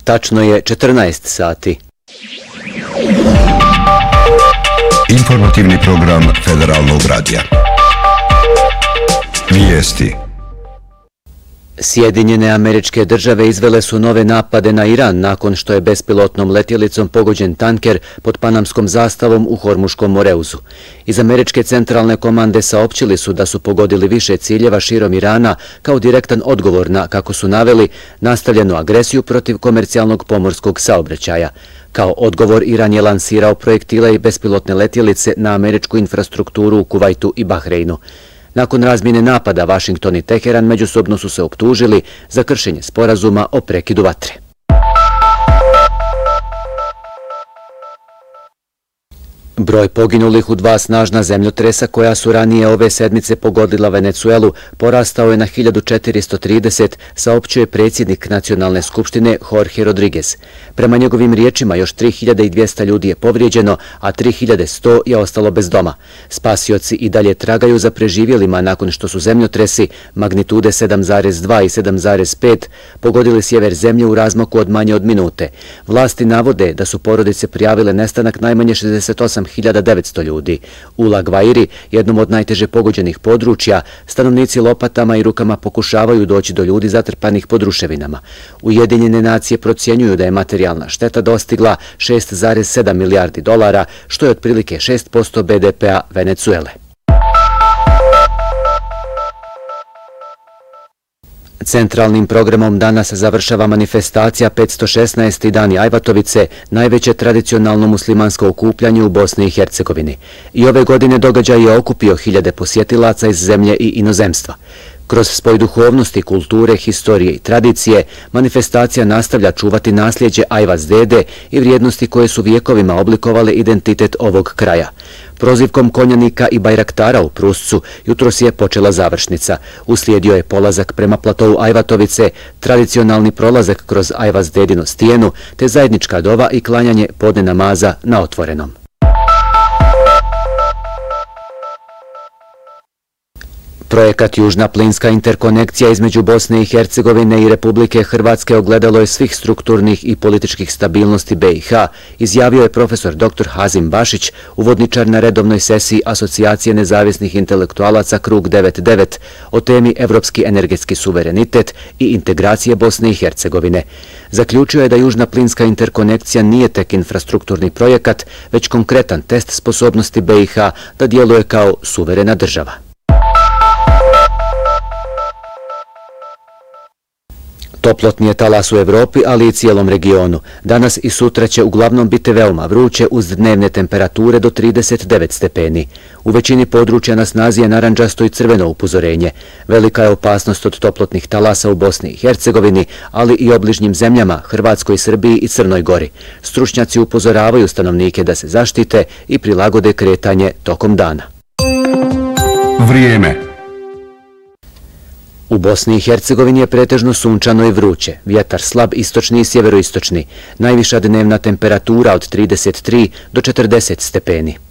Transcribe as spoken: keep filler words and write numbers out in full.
Tačno je četrnaest sati. Informativni program Federalnog radija. Vijesti. Sjedinjene Američke Države izvele su nove napade na Iran nakon što je bespilotnom letjelicom pogođen tanker pod panamskom zastavom u Hormuškom Moreuzu. Iz Američke centralne komande saopćili su da su pogodili više ciljeva širom Irana kao direktan odgovor na, kako su naveli, nastavljenu agresiju protiv komercijalnog pomorskog saobraćaja. Kao odgovor Iran je lansirao projektile i bespilotne letjelice na američku infrastrukturu u Kuvajtu i Bahreinu. Nakon razmjene napada, Vašington i Teheran međusobno su se optužili za kršenje sporazuma o prekidu vatre. Broj poginulih u dva snažna zemljotresa koja su ranije ove sedmice pogodila Venecuelu porastao je na hiljadu četiristo trideset, saopćuje predsjednik Nacionalne skupštine Jorge Rodriguez. Prema njegovim riječima još tri hiljade dvjesto ljudi je povrijeđeno, a tri hiljade sto je ostalo bez doma. Spasioci i dalje tragaju za preživjelima nakon što su zemljotresi magnitude sedam zarez dva i sedam zarez pet pogodili sjever zemlje u razmaku od manje od minute. Vlasti navode da su porodice prijavile nestanak najmanje šezdeset osam hiljada devetsto ljudi. U La Guairi, jednom od najteže pogođenih područja, stanovnici lopatama i rukama pokušavaju doći do ljudi zatrpanih pod ruševinama. Ujedinjene nacije procjenjuju da je materijalna šteta dostigla šest zarez sedam milijardi dolara, što je otprilike šest posto be de pea Venecuele. Centralnim programom danas završava manifestacija petsto šesnaesti Dani Ajvatovice, najveće tradicionalno muslimansko okupljanje u Bosni i Hercegovini. I ove godine događaj je okupio hiljade posjetilaca iz zemlje i inozemstva. Kroz spoj duhovnosti, kulture, historije i tradicije, manifestacija nastavlja čuvati nasljeđe Ajvaz dede i vrijednosti koje su vijekovima oblikovale identitet ovog kraja. Prozivkom konjanika i bajraktara u Pruscu jutros je počela završnica. Uslijedio je polazak prema platovu Ajvatovice, tradicionalni prolazak kroz Ajvaz dedinu stijenu, te zajednička dova i klanjanje podne namaza na otvorenom. Projekat Južna plinska interkonekcija između Bosne i Hercegovine i Republike Hrvatske ogledalo je svih strukturnih i političkih stabilnosti be i ha, izjavio je profesor doktor Hazim Bašić, uvodničar na redovnoj sesiji Asocijacije nezavisnih intelektualaca Krug devedeset devet o temi Evropski energetski suverenitet i integracije Bosne i Hercegovine. Zaključio je da Južna plinska interkonekcija nije tek infrastrukturni projekat, već konkretan test sposobnosti be i ha da djeluje kao suverena država. Toplotni je talas u Evropi, ali i cijelom regionu. Danas i sutra će uglavnom biti veoma vruće uz dnevne temperature do trideset devet stepeni. U većini područja na snazi je narandžasto i crveno upozorenje. Velika je opasnost od toplotnih talasa u Bosni i Hercegovini, ali i obližnjim zemljama, Hrvatskoj, Srbiji i Crnoj Gori. Stručnjaci upozoravaju stanovnike da se zaštite i prilagode kretanje tokom dana. Vrijeme. U Bosni i Hercegovini je pretežno sunčano i vruće, vjetar slab istočni i sjeveroistočni, najviša dnevna temperatura od trideset tri do četrdeset stepeni.